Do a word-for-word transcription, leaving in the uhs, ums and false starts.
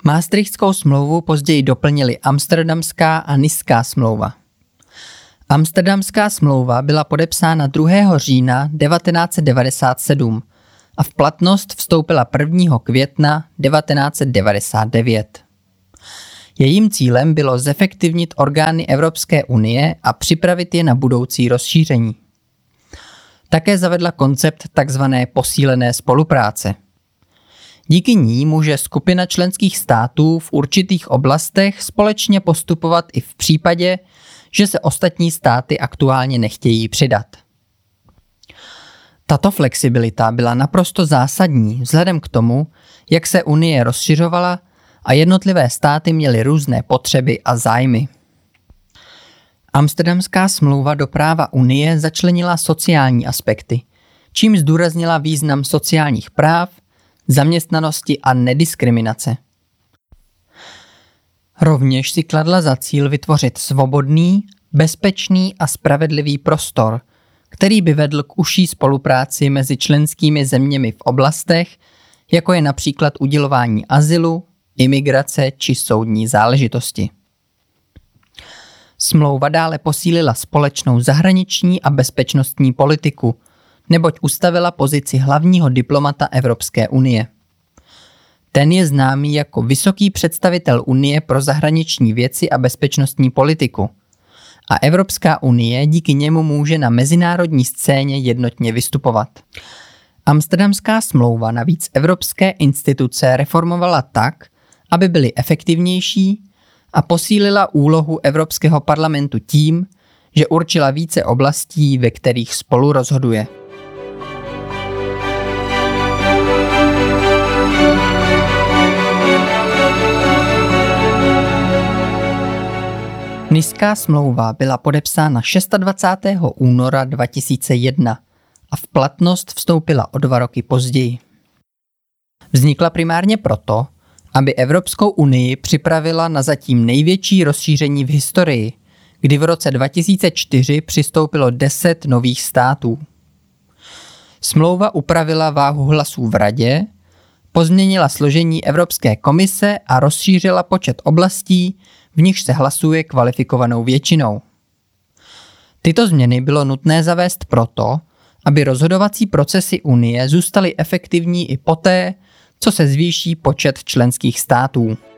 Maastrichtskou smlouvu později doplnili Amsterdamská a Nická smlouva. Amsterdamská smlouva byla podepsána druhého října devatenáct set devadesát sedm a v platnost vstoupila prvního května devatenáct set devadesát devět. Jejím cílem bylo zefektivnit orgány Evropské unie a připravit je na budoucí rozšíření. Také zavedla koncept tzv. Posílené spolupráce. Díky ní může skupina členských států v určitých oblastech společně postupovat i v případě, že se ostatní státy aktuálně nechtějí přidat. Tato flexibilita byla naprosto zásadní vzhledem k tomu, jak se Unie rozšiřovala a jednotlivé státy měly různé potřeby a zájmy. Amsterdamská smlouva do práva Unie začlenila sociální aspekty, čím zdůraznila význam sociálních práv, zaměstnanosti a nediskriminace. Rovněž si kladla za cíl vytvořit svobodný, bezpečný a spravedlivý prostor, který by vedl k užší spolupráci mezi členskými zeměmi v oblastech, jako je například udělování azylu, imigrace či soudní záležitosti. Smlouva dále posílila společnou zahraniční a bezpečnostní politiku, neboť ustavila pozici hlavního diplomata Evropské unie. Ten je známý jako vysoký představitel Unie pro zahraniční věci a bezpečnostní politiku a Evropská unie díky němu může na mezinárodní scéně jednotně vystupovat. Amsterdamská smlouva navíc evropské instituce reformovala tak, aby byly efektivnější a posílila úlohu Evropského parlamentu tím, že určila více oblastí, ve kterých spolu rozhoduje. Nická smlouva byla podepsána dvacátého šestého února dva tisíce jedna a v platnost vstoupila o dva roky později. Vznikla primárně proto, aby Evropskou unii připravila na zatím největší rozšíření v historii, kdy v roce dva tisíce čtyři přistoupilo deset nových států. Smlouva upravila váhu hlasů v Radě, pozměnila složení Evropské komise a rozšířila počet oblastí, v nichž se hlasuje kvalifikovanou většinou. Tyto změny bylo nutné zavést proto, aby rozhodovací procesy Unie zůstaly efektivní i poté, co se zvýší počet členských států.